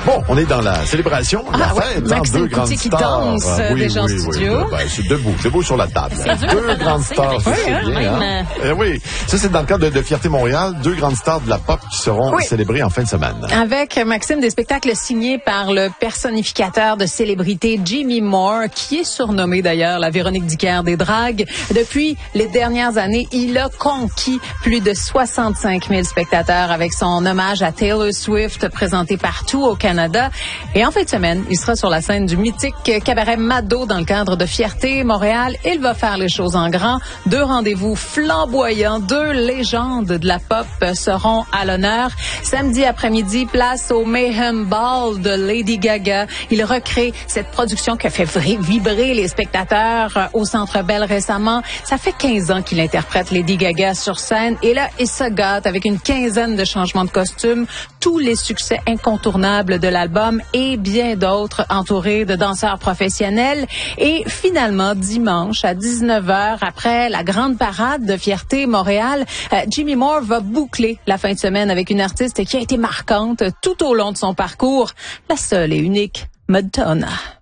Bon, on est dans la célébration, la fête, Maxime deux grandes Coutier qui stars. danse déjà en studio. Oui. C'est debout sur la table. Deux grandes stars, c'est bien. Oui, ça c'est dans le cadre de Fierté Montréal, deux grandes stars de la pop qui seront célébrées en fin de semaine. Avec Maxime, des spectacles signés par le personnificateur de célébrité Jimmy Moore, qui est surnommé d'ailleurs la Véronique Dicker des dragues. Depuis les dernières années, il a conquis plus de 65 000 spectateurs avec son hommage à Taylor Swift présenté partout au Canada. Et en fin de semaine, il sera sur la scène du mythique cabaret Mado dans le cadre de Fierté Montréal. Il va faire les choses en grand. Deux rendez-vous flamboyants, deux légendes de la pop seront à l'honneur. Samedi après-midi, place au Mayhem Ball de Lady Gaga. Il recrée cette production qui a fait vibrer les spectateurs au Centre Bell récemment. Ça fait 15 ans qu'il interprète Lady Gaga sur scène. Et là, il se gâte avec une quinzaine de changements de costumes, tous les succès incontournables de l'album et bien d'autres entourés de danseurs professionnels. Et finalement, dimanche à 19h, après la grande parade de Fierté Montréal, Jimmy Moore va boucler la fin de semaine avec une artiste qui a été marquante tout au long de son parcours, la seule et unique Madonna.